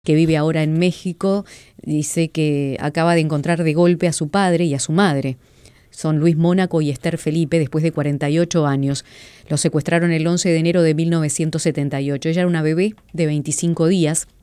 que vive ahora en México, dice que acaba de encontrar de golpe a su padre y a su madre. Son Luis Mónaco y Esther Felipe, después de 48 años. Los secuestraron el 11 de enero de 1978. Ella era una bebé de 25 días.